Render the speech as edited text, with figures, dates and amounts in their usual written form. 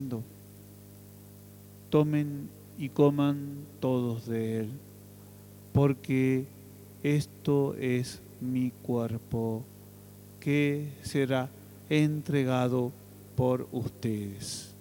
Tomen y coman todos de él, porque esto es mi cuerpo que será entregado por ustedes.